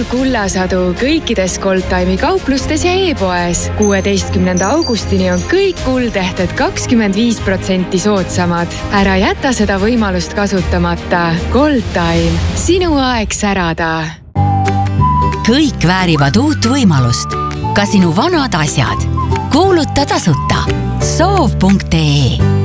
kullasadu kõikides Goldtime'i kauplustes ja e-poes. 16. augustini on kõik kuldehted 25% soodsamad. Ära jäta seda võimalust kasutamata. Goldtime. Sinu aeg särada. Kõik väärivad uut võimalust. Ka sinu vanad asjad. Kuuluta tasuta. Soov.ee